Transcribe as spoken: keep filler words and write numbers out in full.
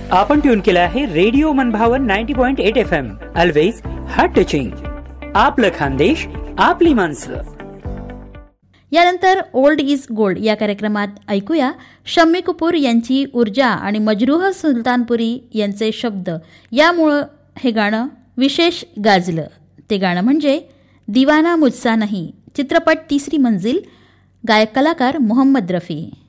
आपण ट्यून केलं आहे रेडिओ मनभावन ninety point eight F M. Always heart touching. आपलं खानदेश, आपली माणसं. यानंतर ओल्ड इज गोल्ड या कार्यक्रमात ऐकूया शम्मी कपूर यांची ऊर्जा आणि मजरूह सुलतानपुरी यांचे शब्द यामुळं हे गाणं विशेष गाजलं. ते गाणं म्हणजे दिवाना मुझसा नहीं, चित्रपट तिसरी मंजिल, गायक कलाकार मोहम्मद रफी.